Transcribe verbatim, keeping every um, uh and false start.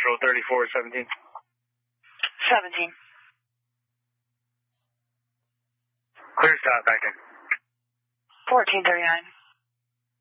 Central thirty-four seventeen. seventeen. Clear stop, back in. fourteen thirty-nine.